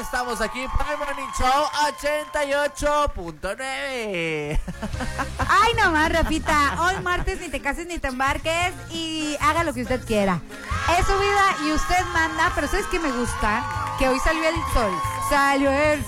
estamos aquí para el Morning Show 88.9. Ay, nomás, Rafita. Hoy martes ni te cases ni te embarques y haga lo que usted quiera. Es su vida y usted manda, pero ¿sabes qué me gusta? Que hoy salió el sol. Salió el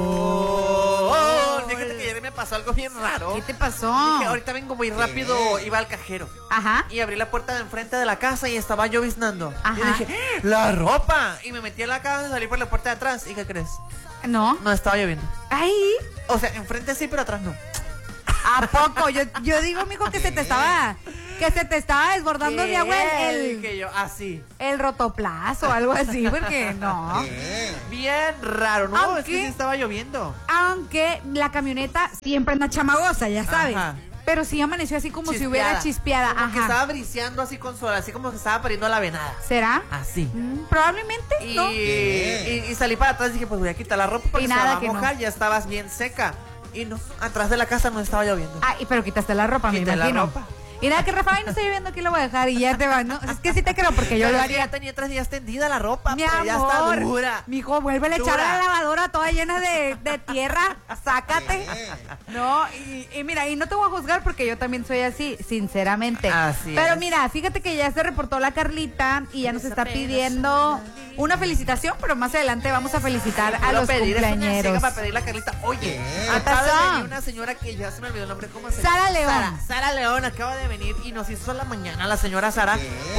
sol. Fíjate que ayer me pasó algo bien raro. ¿Qué te pasó? Dije, ahorita vengo muy rápido, iba al cajero. Ajá. Y abrí la puerta de enfrente de la casa y estaba lloviznando. Ajá. Y dije, ¡la ropa! Y me metí en la casa y salí por la puerta de atrás. ¿Y qué crees? No. No estaba lloviendo. Ay. O sea, enfrente sí, pero atrás no. ¿A poco? Yo digo, mijo, que se te estaba desbordando de agua Dije yo, así. el rotoplazo o algo así, porque no. Bien raro, ¿no? Aunque- Es que sí estaba lloviendo. Aunque la camioneta siempre anda chamagosa, ya sabes. Ajá. Pero sí amaneció así como si hubiera chispeada. Como que Ajá. estaba briseando así con sol, así como que estaba pariendo la venada. ¿Será? Así. Probablemente, Y, ¿no? y salí para atrás y dije, pues voy a quitar la ropa porque Y se nada la va a que no. mojar, ya estabas bien seca. Y no, atrás de la casa no estaba lloviendo. Pero quitaste la ropa, Quité me la imagino. ropa. Y nada, que Rafa, ay, no está lloviendo, aquí lo voy a dejar y ya te vas, ¿no? Es que sí te creo porque yo Pero lo es que haría. ya tenía 3 días tendida la ropa, Mi pero ya está amor, dura. mijo, vuelve a echar Dura. a la lavadora toda llena de tierra, sácate. No, y mira, y no te voy a juzgar porque yo también soy así, sinceramente. Así Pero es. mira, fíjate que ya se reportó la Carlita y ya nos está pidiendo una felicitación, pero más adelante vamos a felicitar a los cumpleañeros. Para pedir la Carlita. Oye, ¿Qué acaba de pasó? venir una señora que ya se me olvidó el nombre, ¿cómo se Sara llama? León. Sara León acaba de venir y nos hizo la mañana la señora Sara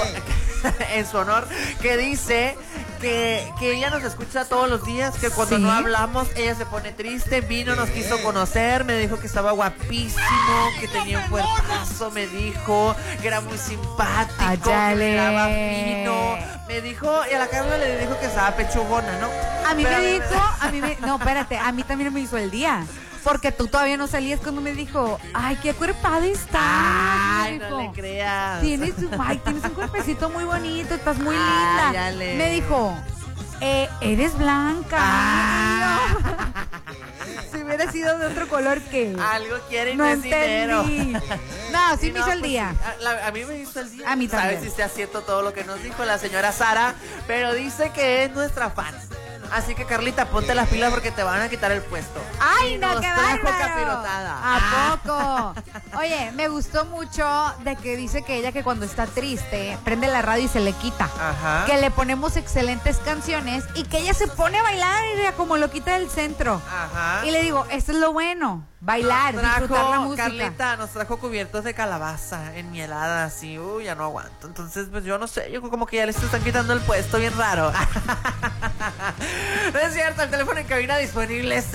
en su honor, que dice que ella nos escucha todos los días, que cuando ¿Sí? no hablamos ella se pone triste, vino, nos quiso conocer, me dijo que estaba guapísimo, que tenía un cuerpazo, me dijo que era muy simpático, que Áchale. me daba fino, me dijo, y a la Carla le dijo que estaba pechugona, ¿no? A mí Pero me dijo, no, espérate, a mí también me hizo el día. Porque tú todavía no salías cuando me dijo, ay, qué cuerpada estás. Ay, me no dijo. le creas. Tienes un cuerpecito muy bonito, estás muy Ay, linda. dale. Me dijo, eres blanca. Ah. Si hubiera sido de otro color, ¿qué? Algo quiere y No no es dinero. entendí. No, sí Y me hizo el pues, día. a mí me hizo el día. A mí también. Sabes si sea cierto todo lo que nos dijo la señora Sara, pero dice que es nuestra fan. Así que Carlita, ponte las pilas porque te van a quitar el puesto. ¡Ay, Y no, nos qué trajo bárbaro! capirotada. ¿A poco? Oye, me gustó mucho de que dice que ella que cuando está triste prende la radio y se le quita. Ajá. Que le ponemos excelentes canciones y que ella se pone a bailar como loquita del centro. Ajá. Y le digo, esto es lo bueno, bailar, disfrutar la música. Carlita, nos trajo cubiertos de calabaza enmielada, así, uy, ya no aguanto. Entonces, pues yo no sé, yo como que ya les están quitando el puesto, bien raro. No es cierto, el teléfono en cabina disponible es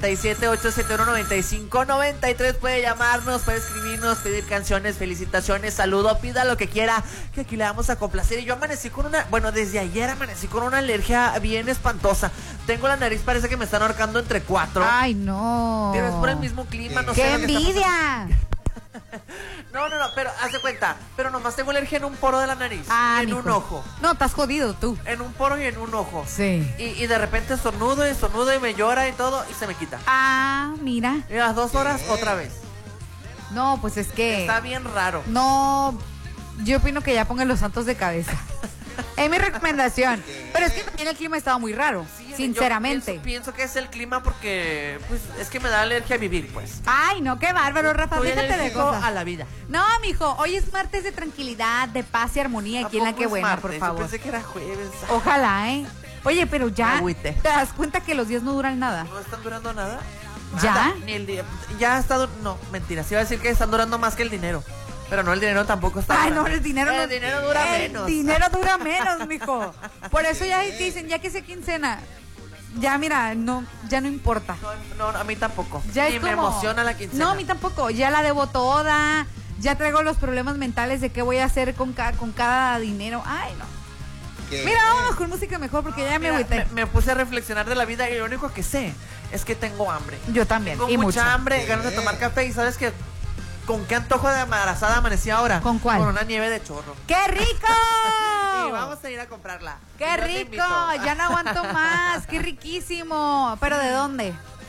687-871-9593. Puede llamarnos, puede escribirnos, pedir canciones, felicitaciones, saludo, pida lo que quiera, que aquí le vamos a complacer. Y yo amanecí con desde ayer amanecí con una alergia bien espantosa. Tengo la nariz, parece que me están ahorcando entre 4. Ay, no. Pero es por el mismo clima, no ¡Qué sé lo que está envidia! pasando. No, pero haz de cuenta. Pero nomás tengo alergia en un poro de la nariz. Y en mijo. un ojo. No, estás jodido tú. En un poro y en un ojo. Sí. Y de repente estornudo y me llora y todo y se me quita. Mira. Y a las 2 horas otra vez. No, pues es que... Está bien raro. No, yo opino que ya pongan los santos de cabeza. Es mi recomendación. Pero es que también el clima estaba muy raro, Sí, sinceramente. yo pienso que es el clima porque pues es que me da alergia a vivir, pues. Ay, no, qué bárbaro, Rafa. Soy Déjate de alérgico cosas. a la vida. No, mijo, hoy es martes de tranquilidad, de paz y armonía aquí en La ¿A poco Que es Buena, martes? por Yo favor. pensé que era jueves. Ojalá, ¿eh? Oye, pero ya Agüite. te das cuenta que los días no duran nada. ¿No están durando nada? ¿Ya? Nada, ni el día. Ya ha estado. No, mentira. Sí iba a decir que están durando más que el dinero. Pero no, el dinero tampoco está. Ay, durando. no, el dinero no. El dinero dura menos. El dinero dura menos, mijo. Por eso ya dicen, ya que sea quincena, ya mira, no, ya no importa. No, a mí tampoco. Ya Ni es me como- emociona la quincena. No, a mí tampoco. Ya la debo toda. Ya traigo los problemas mentales de qué voy a hacer con cada dinero. Ay, no. Mira, vámonos con música mejor porque ya me Mira, agüité. me puse a reflexionar de la vida y lo único que sé es que tengo hambre. Yo también. Tengo Y mucha mucho. hambre, ganas de tomar café y ¿sabes qué? ¿Con qué antojo de embarazada amanecí ahora? ¿Con cuál? Con una nieve de chorro. ¡Qué rico! Y vamos a ir a comprarla. ¡Qué Yo te rico! invito. Ya no aguanto más. ¡Qué riquísimo! ¿Pero de dónde?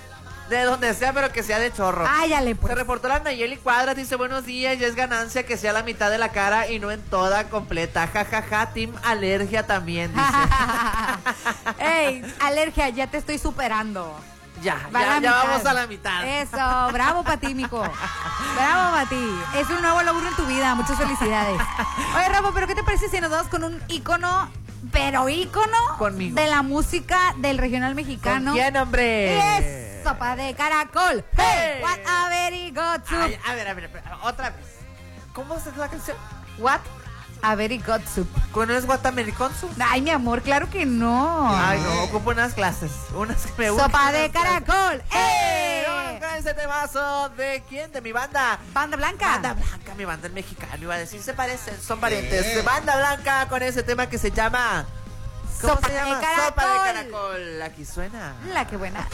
De donde sea, pero que sea de chorro. Áyale, pues. Se reportó la Nayeli Cuadras, dice buenos días, ya es ganancia que sea la mitad de la cara y no en toda completa. Ja, ja, ja, team alergia también, dice. Ey, alergia, ya te estoy superando. Ya mitad. vamos a la mitad. Eso, bravo para ti, mijo. Bravo para ti. Es un nuevo logro en tu vida. Muchas felicidades. Oye, Rafa, ¿pero qué te parece si nos vamos con un ícono, pero ícono Conmigo. de la música del regional mexicano? ¿Con quién, hombre? Es Sopa de Caracol. Hey. What a very good soup. Ay, a ver, otra vez. ¿Cómo se la canción? What a very good soup. ¿Conoces Guatamericonsu? Ay, mi amor, claro que no. Ay, no, ocupo unas clases. Unas que me gustan. Sopa de Caracol. ¡Eh! ¡Eh! Vamos con ese temazo. ¿De quién? De mi banda. Banda Blanca. Banda Blanca, mi banda en mexicano. Iba a decir, se parecen, son parientes. Banda Blanca con ese tema que se llama... ¿Cómo Sopa se llama? de Caracol. Sopa de Caracol. Aquí suena. La que buena.